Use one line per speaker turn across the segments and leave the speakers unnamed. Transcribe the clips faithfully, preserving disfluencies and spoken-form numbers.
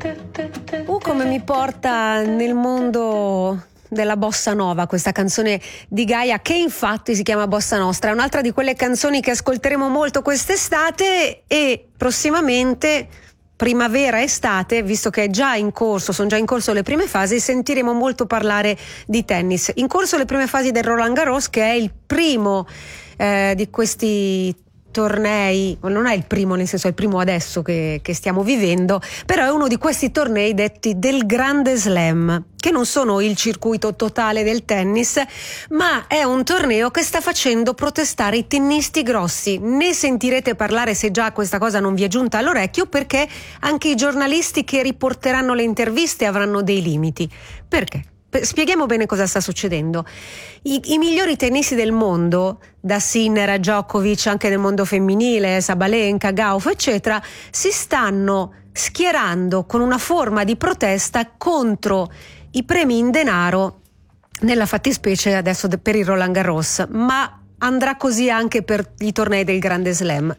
Uh, come mi porta nel mondo della bossa nova questa canzone di Gaia, che infatti si chiama Bossa Nostra. È un'altra di quelle canzoni che ascolteremo molto quest'estate e prossimamente, primavera-estate, visto che è già in corso, sono già in corso le prime fasi, sentiremo molto parlare di tennis. In corso le prime fasi del Roland Garros, che è il primo eh, di questi tornei, non è il primo nel senso, è il primo adesso che, che stiamo vivendo, però è uno di questi tornei detti del Grande Slam, che non sono il circuito totale del tennis, ma è un torneo che sta facendo protestare i tennisti grossi. Ne sentirete parlare se già questa cosa non vi è giunta all'orecchio, perché anche i giornalisti che riporteranno le interviste avranno dei limiti. Perché? Spieghiamo bene cosa sta succedendo. I, i migliori tennisti del mondo, da Sinner a Djokovic, anche nel mondo femminile, Sabalenka, Gauff, eccetera, si stanno schierando con una forma di protesta contro i premi in denaro, nella fattispecie adesso per il Roland Garros, ma andrà così anche per i tornei del Grande Slam.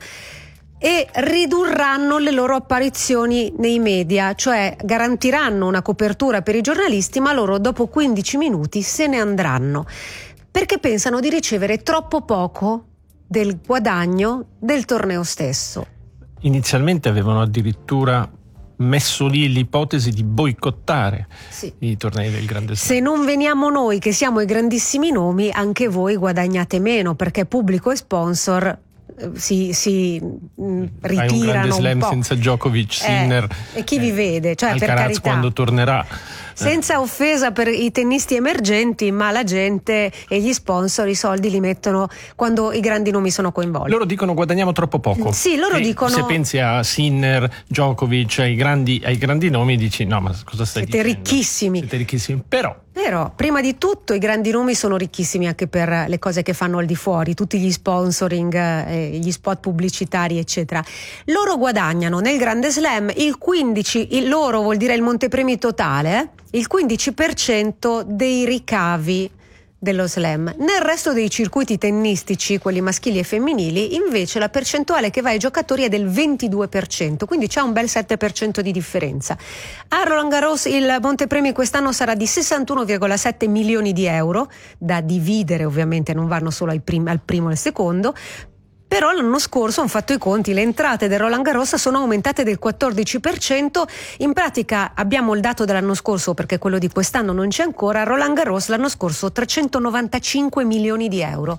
E ridurranno le loro apparizioni nei media, cioè garantiranno una copertura per i giornalisti, ma loro dopo quindici minuti se ne andranno, perché pensano di ricevere troppo poco del guadagno del torneo stesso.
Inizialmente avevano addirittura messo lì l'ipotesi di boicottare sì. i tornei del Grande Slam.
Se non veniamo noi che siamo i grandissimi nomi, anche voi guadagnate meno, perché pubblico e sponsor si, si mh, ritirano
Hai un Grande Slam
un po'.
senza Djokovic, Sinner
eh, e chi vi vede, cioè per carità,
quando tornerà,
senza offesa per i tennisti emergenti, ma la gente e gli sponsor i soldi li mettono quando i grandi nomi sono coinvolti.
Loro dicono guadagniamo troppo poco.
Sì, loro
e
dicono,
se pensi a Sinner, Djokovic, ai grandi, ai grandi nomi, dici no, ma cosa stai
siete
dicendo?
ricchissimi.
Siete ricchissimi, però
Però, prima di tutto, i grandi nomi sono ricchissimi anche per le cose che fanno al di fuori, tutti gli sponsoring, eh, gli spot pubblicitari, eccetera. Loro guadagnano nel Grande Slam il quindici, il loro vuol dire il montepremi totale, il quindici per cento dei ricavi dello slam. Nel resto dei circuiti tennistici, quelli maschili e femminili, invece la percentuale che va ai giocatori è del ventidue per cento, quindi c'è un bel sette per cento di differenza. A Roland Garros il montepremi quest'anno sarà di sessantuno virgola sette milioni di euro, da dividere ovviamente, non vanno solo al, prim- al primo e al secondo. Però l'anno scorso hanno fatto i conti, le entrate del Roland Garros sono aumentate del quattordici per cento, in pratica abbiamo il dato dell'anno scorso perché quello di quest'anno non c'è ancora. Roland Garros l'anno scorso trecentonovantacinque milioni di euro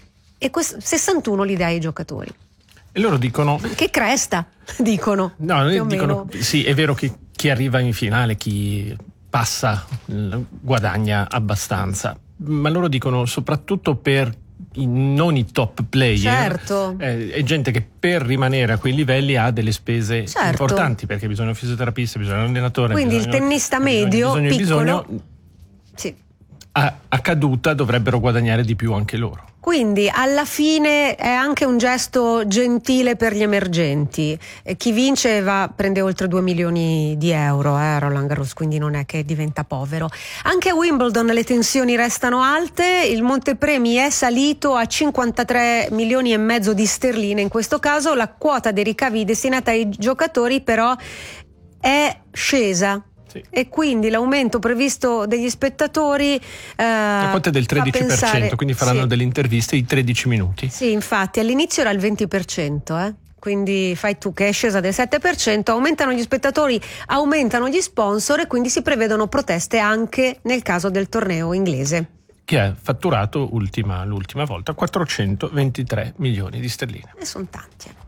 e quest- sessantuno li dai ai giocatori.
E loro dicono
che cresta, dicono.
No,
più o
dicono
meno.
Sì, è vero che chi arriva in finale, chi passa, guadagna abbastanza, ma loro dicono soprattutto per I, non i top player,
certo.
eh, è gente che per rimanere a quei livelli ha delle spese
certo.
importanti, perché bisogna un fisioterapista, bisogna un allenatore,
quindi
bisogna,
il tennista medio,
bisogna,
piccolo,
bisogno,
sì.
a, a caduta dovrebbero guadagnare di più anche loro.
Quindi alla fine è anche un gesto gentile per gli emergenti. E chi vince va, prende oltre due milioni di euro, eh, Roland Garros, quindi non è che diventa povero. Anche a Wimbledon le tensioni restano alte, il montepremi è salito a cinquantatré milioni e mezzo di sterline, in questo caso la quota dei ricavi destinata ai giocatori però è scesa. Sì. E quindi l'aumento previsto degli spettatori eh,
la quota è del tredici per cento,
pensare,
quindi faranno
sì.
delle interviste di tredici minuti.
Sì, infatti all'inizio era il venti per cento, eh? Quindi fai tu che è scesa del sette per cento, aumentano gli spettatori, aumentano gli sponsor e quindi si prevedono proteste anche nel caso del torneo inglese,
che ha fatturato ultima, l'ultima volta quattrocentoventitré milioni di sterline.
E sono tanti.